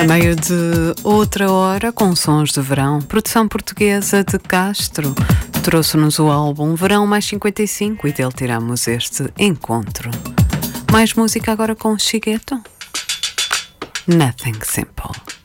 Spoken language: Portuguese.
A meio de outra hora, com sons de verão, produção portuguesa de Castro trouxe-nos o álbum Verão mais 55 e dele tiramos este Encontro. Mais música agora com Shigeto. Nothing Simple.